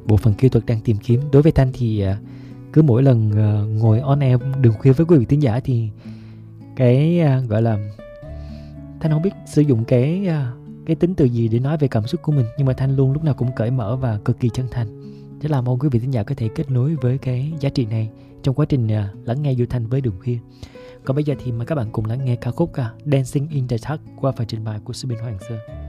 bộ phận kỹ thuật đang tìm kiếm. Đối với Thanh thì cứ mỗi lần ngồi on air Đường Khuya với quý vị thính giả thì cái gọi là Thanh không biết sử dụng cái tính từ gì để nói về cảm xúc của mình, nhưng mà Thanh luôn lúc nào cũng cởi mở và cực kỳ chân thành. Rất là mong quý vị thính giả có thể kết nối với cái giá trị này trong quá trình lắng nghe Du Thanh với Đường Khuya. Còn bây giờ thì mời các bạn cùng lắng nghe ca khúc Dancing in the Dark qua phần trình bày của Sư Bình Hoàng Sơn.